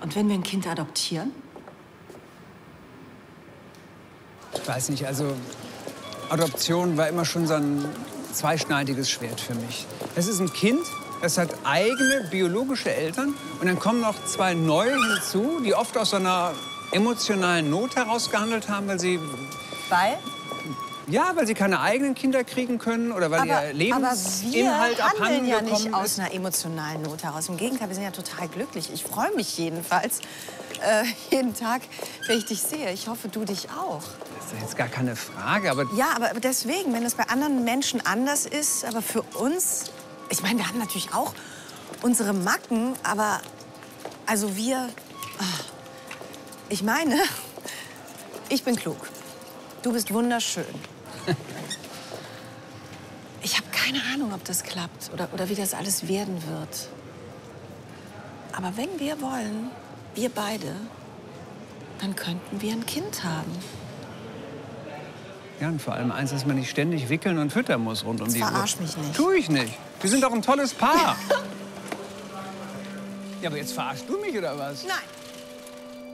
Und wenn wir ein Kind adoptieren? Ich weiß nicht, also Adoption war immer schon so ein zweischneidiges Schwert für mich. Es ist ein Kind, das hat eigene biologische Eltern und dann kommen noch zwei neue hinzu, die oft aus so einer emotionalen Not heraus gehandelt haben, weil sie... Weil? Ja, weil sie keine eigenen Kinder kriegen können oder weil ihr Lebensinhalt abhanden ja gekommen nicht aus ist. einer emotionalen Not heraus. Im Gegenteil, wir sind ja total glücklich. Ich freue mich jedenfalls jeden Tag, wenn ich dich sehe. Ich hoffe, du dich auch. Das ist jetzt gar keine Frage, aber... Ja, aber deswegen, wenn es bei anderen Menschen anders ist, aber für uns... Ich meine, wir haben natürlich auch unsere Macken, aber also wir... Ich meine, ich bin klug. Du bist wunderschön. Ich habe keine Ahnung, ob das klappt oder wie das alles werden wird. Aber wenn wir wollen, wir beide, dann könnten wir ein Kind haben. Ja, und vor allem eins, dass man nicht ständig wickeln und füttern muss rund um die Uhr. Verarsch mich nicht. Tu ich nicht. Wir sind doch ein tolles Paar. Ja, aber jetzt verarschst du mich, oder was? Nein.